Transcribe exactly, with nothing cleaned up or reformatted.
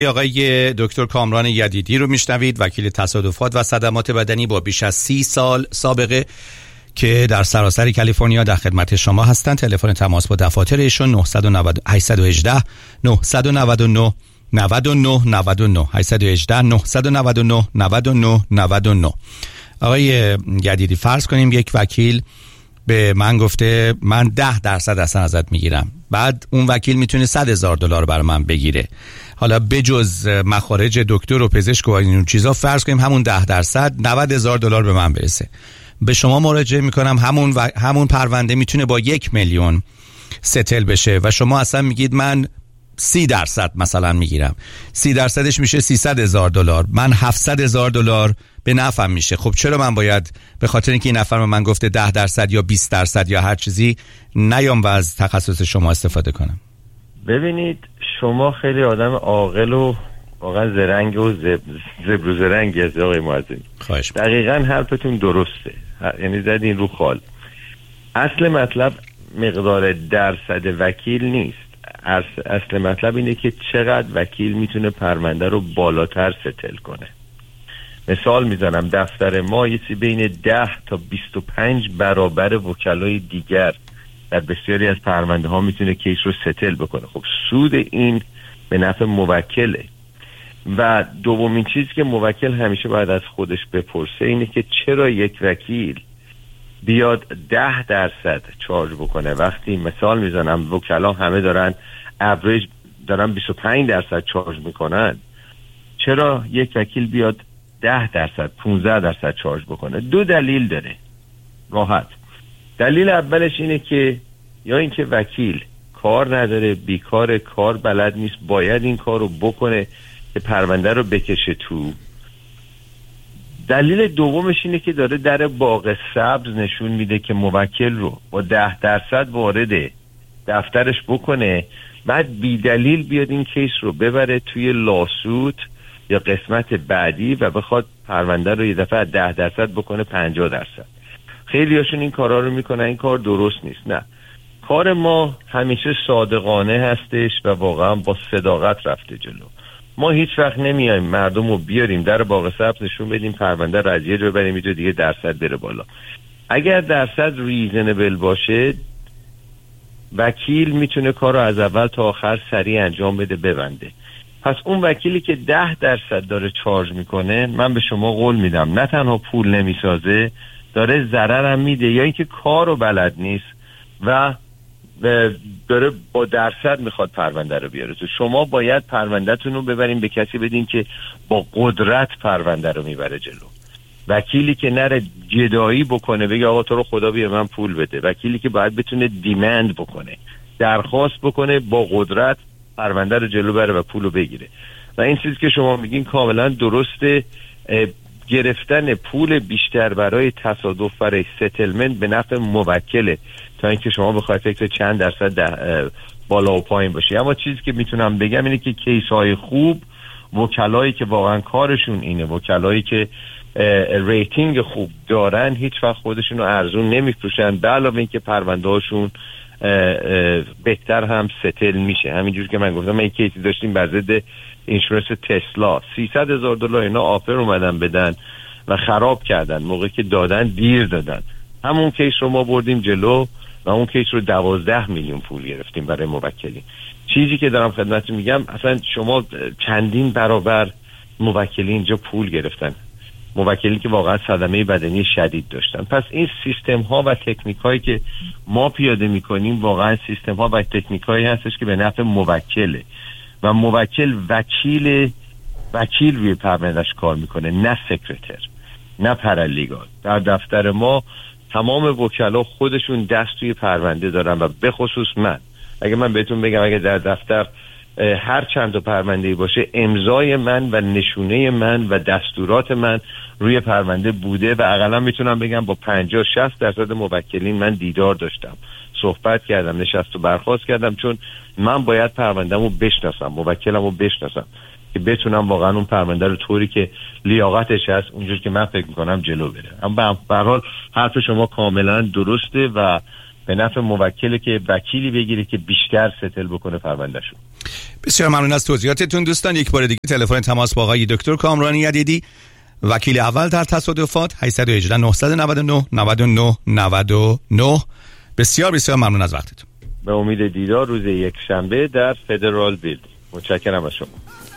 آقای دکتر کامران یدیدی رو میشنوید، وکیل تصادفات و صدمات بدنی با بیش از سی سال سابقه که در سراسر کالیفرنیا در خدمت شما هستند. تلفن تماس با دفاتر ایشون نه نه نه هشت یک هشت نه نه نه نود و نه نود و نه هشت یک هشت نه نه نه نود و نه نود و نه. آقای یدیدی، فرض کنیم یک وکیل به من گفته من ده درصد اصلا ازت میگیرم، بعد اون وکیل میتونه صد هزار دلار برای من بگیره. حالا بجز مخارج دکتر و پزشک و این چیزا فرض کنیم همون ده درصد نود هزار دلار به من برسه. به شما مراجعه میکنم، همون و همون پرونده میتونه با یک میلیون ستل بشه و شما اصلا میگید من سی درصد مثلا میگیرم، سی درصدش میشه سیصد هزار دلار، من هفتصد هزار دلار به نفعم میشه. خب چرا من باید به خاطر اینکه این نفر به من گفته ده درصد یا بیست درصد یا هر چیزی نیام و از تخصص شما استفاده کنم؟ ببینید، شما خیلی آدم عاقل و واقعا زرنگ و زبر و زرنگی از آقای معظمی. خواهش. دقیقاً حرفتون درسته، یعنی زدین رو خال. اصل مطلب مقدار درصد وکیل نیست، اصل مطلب اینه که چقدر وکیل میتونه پرونده رو بالاتر ستل کنه. مثال میزنم، دفتر ما یه چیزی بین ده تا بیست و پنج برابر وکلای دیگر در بسیاری از پرونده ها میتونه کیس رو ستل بکنه. خب سود این به نفع موکله. و دومین چیزی که موکل همیشه باید از خودش بپرسه اینه که چرا یک وکیل بیاد ده درصد چارج بکنه وقتی مثال میزنم وکلا همه دارن اوریج دارن بیست و پنج درصد چارج میکنن. چرا یک وکیل بیاد ده درصد پانزده درصد چارج بکنه؟ دو دلیل داره راحت. دلیل اولش اینه که یا اینکه وکیل کار نداره، بیکار، کار بلد نیست، باید این کار رو بکنه که پرونده رو بکشه تو. دلیل دومش اینه که داره در باغ سبز نشون میده که موکل رو با ده درصد وارد دفترش بکنه، بعد بی دلیل بیاد این کیس رو ببره توی لاسوت یا قسمت بعدی و بخواد پرونده رو یه دفعه ده درصد بکنه پنجاه درصد. خیلی هاشون این کارا رو میکنن. این کار درست نیست. نه، کار ما همیشه صادقانه هستش و واقعا با صداقت رفته جلو. ما هیچ وقت نمیایم مردم رو بیاریم در باغ سبز نشون بدیم پرونده رو از یه جا بریم اینجا دیگه درصد بره بالا. اگر درصد ریزنبل باشه وکیل میتونه کار رو از اول تا آخر سریع انجام بده ببنده. پس اون وکیلی که ده درصد داره چارج میکنه، من به شما قول میدم نه تنها پول نمیسازه، داره ضرر هم میده، یا اینکه کار رو بلد نیست و داره با درصد میخواد پرونده رو بیاره تو. شما باید پروندهتون رو ببرین به کسی بدین که با قدرت پرونده رو میبره جلو. وکیلی که نره جدایی بکنه بگه آقا تو رو خدا بیا من پول بده. وکیلی که باید بتونه دیمند بکنه، درخواست بکنه، با قدرت پرونده رو جلو بره و پول رو بگیره. و این چیزی که شما میگین کاملا درسته. گرفتن پول بیشتر برای تصادف، برای ستلمنت به نفع موکله تا اینکه شما بخواید فکر چند درصد بالا و پایین باشی. اما چیزی که میتونم بگم اینه که کیس های خوب، وکلایی که واقعا کارشون اینه، وکلایی که ریتینگ خوب دارن، هیچ وقت خودشون رو ارزون نمیفروشن. به علاوه اینکه پرونده هاشون بهتر هم ستل میشه. همینجور که من گفتم، من یک کیسی داشتیم بر ضد اینشورنس تسلا، سیصد هزار دلار اینا آفر اومدن بدن و خراب کردن. موقعی که دادن دیر دادن. همون کیس رو ما بردیم جلو و اون کیس رو دوازده میلیون پول گرفتیم برای موکلی. چیزی که دارم خدمتتون میگم، اصلا شما چندین برابر موکلی اینجا پول گرفتن، موکلی که واقعا صدمه بدنی شدید داشتن. پس این سیستم ها و تکنیک هایی که ما پیاده میکنیم واقعا سیستم ها و تکنیک هایی هستش که به نفع موکله و موکل وکیل وکیل روی پروندهش کار میکنه، نه سکرتر، نه پرالیگال. در دفتر ما تمام وکلا خودشون دست توی پرونده دارن و به خصوص من. اگه من بهتون بگم اگه در دفتر هر چند تا پرونده‌ای باشه، امضای من و نشونه من و دستورات من روی پرونده بوده و اقلا میتونم بگم با پنجاه شصت درصد موکلین من دیدار داشتم، صحبت کردم، نشست و برخاست کردم، چون من باید پرونده‌مو بشناسم، موکلمو بشناسم که بتونم واقعا اون پرونده رو طوری که لیاقتش هست اونجور که من فکر میکنم جلو بره. اما به هر حال حرف شما کاملا درسته و به نفع موکله که وکیلی بگیره که بیشتر ستل بکنه پروندهشون. بسیار ممنون از توضیحاتتون دوستان. یک بار دیگه تلفن تماس با آقای دکتر کامران یدیدی، وکیل اول در تصادفات، هشت یک هشت نه نه نه نه نه نه نه. بسیار بسیار ممنون از وقتتون. به امید دیدار روز یک شنبه در فدرال بیلد. متشکرم از شما.